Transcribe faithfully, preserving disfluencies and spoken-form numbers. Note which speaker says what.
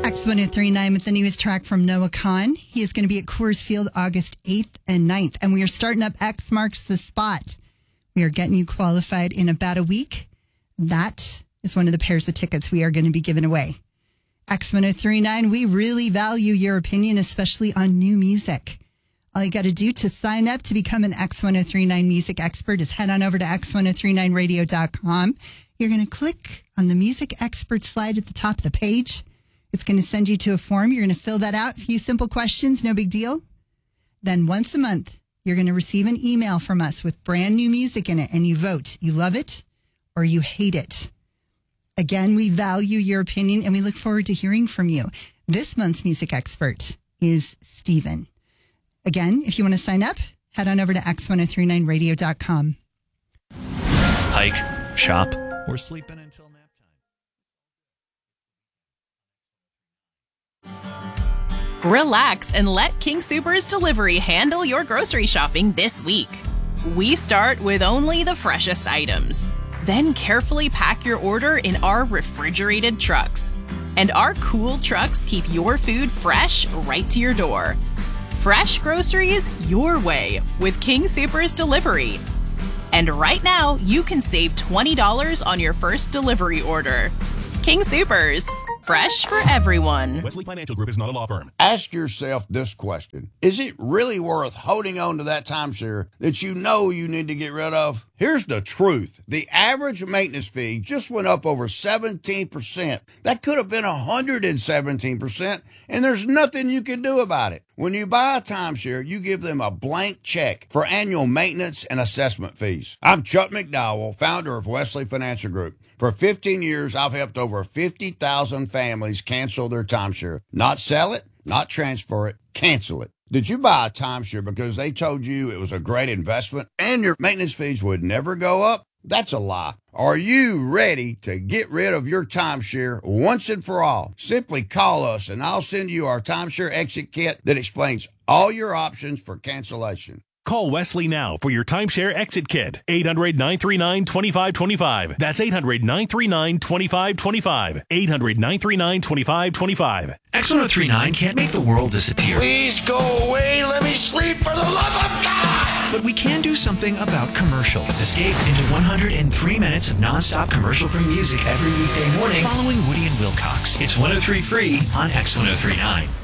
Speaker 1: X one oh three point nine with the newest track from Noah Kahan. He is going to be at Coors Field August eighth and ninth. And we are starting up X Marks the Spot. We are getting you qualified in about a week. That is one of the pairs of tickets we are going to be giving away. X one oh three point nine, we really value your opinion, especially on new music. All you got to do to sign up to become an X one oh three point nine music expert is head on over to x one oh three nine radio dot com. You're going to click on the music expert slide at the top of the page. It's going to send you to a form. You're going to fill that out. A few simple questions, no big deal. Then once a month, you're going to receive an email from us with brand new music in it, and you vote. You love it or you hate it. Again, we value your opinion, and we look forward to hearing from you. This month's music expert is Steven. Again, if you want to sign up, head on over to x one oh three nine radio dot com.
Speaker 2: Hike, shop, or sleep in until nap time.
Speaker 3: Relax and let King Soopers Delivery handle your grocery shopping this week. We start with only the freshest items. Then carefully pack your order in our refrigerated trucks. And our cool trucks keep your food fresh right to your door. Fresh groceries your way with King Soopers Delivery. And right now, you can save twenty dollars on your first delivery order. King Soopers, fresh for everyone.
Speaker 4: Wesley Financial Group is not a law firm.
Speaker 5: Ask yourself this question. Is it really worth holding on to that timeshare that you know you need to get rid of? Here's the truth. The average maintenance fee just went up over seventeen percent. That could have been one hundred seventeen percent, and there's nothing you can do about it. When you buy a timeshare, you give them a blank check for annual maintenance and assessment fees. I'm Chuck McDowell, founder of Wesley Financial Group. For fifteen years, I've helped over fifty thousand families cancel their timeshare. Not sell it, not transfer it, cancel it. Did you buy a timeshare because they told you it was a great investment and your maintenance fees would never go up? That's a lie. Are you ready to get rid of your timeshare once and for all? Simply call us and I'll send you our timeshare exit kit that explains all your options for cancellation.
Speaker 4: Call Wesley now for your timeshare exit kit. eight hundred, nine three nine, two five two five. That's eight hundred, nine three nine, two five two five. eight hundred, nine three nine, two five two five.
Speaker 2: X one oh three point nine can't make the world disappear.
Speaker 6: Please go away. Let me sleep for the love of God.
Speaker 2: But we can do something about commercials. Escape into one hundred three minutes of nonstop commercial-free music every weekday morning following Woody and Wilcox. It's one oh three free on X one oh three point nine.